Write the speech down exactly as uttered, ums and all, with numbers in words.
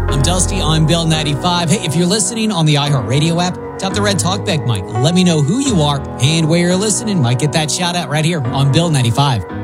I'm Dusty on Bill ninety-five. Hey, if you're listening on the iHeartRadio app, tap the red talkback mic. Let me know who you are and where you're listening. Might get that shout out right here on Bill ninety-five.